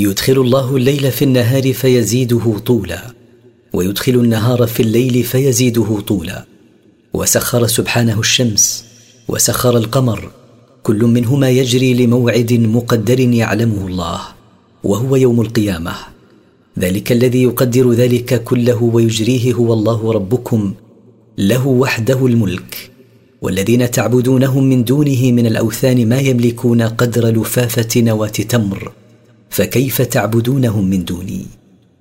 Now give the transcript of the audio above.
يدخل الله الليل في النهار فيزيده طولا، ويدخل النهار في الليل فيزيده طولا. وسخر سبحانه الشمس وسخر القمر، كل منهما يجري لموعد مقدر يعلمه الله، وهو يوم القيامة. ذلك الذي يقدر ذلك كله ويجريه هو الله ربكم، له وحده الملك. والذين تعبدونهم من دونه من الأوثان ما يملكون قدر لفافة نواة تمر، فكيف تعبدونهم من دوني؟